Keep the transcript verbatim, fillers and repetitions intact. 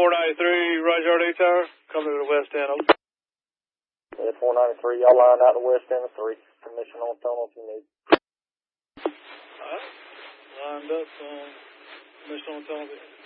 four ninety-three, Roger eight Tower, coming to the west end. Yeah, four ninety-three, y'all line out the west end of three. Permission on tunnel if you need. Alright, lined up on permission on tunnel.